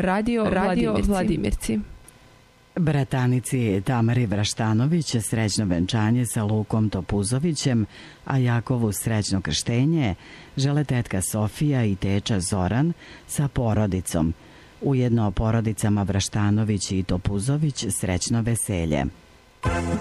Radio Vladimirci. Bratanici Tamari Vraštanović srećno venčanje sa Lukom Topuzovićem, a Jakovu srećno krštenje žele tetka Sofija i teča Zoran sa porodicom. Ujedno porodicama Vraštanović i Topuzović srećno veselje.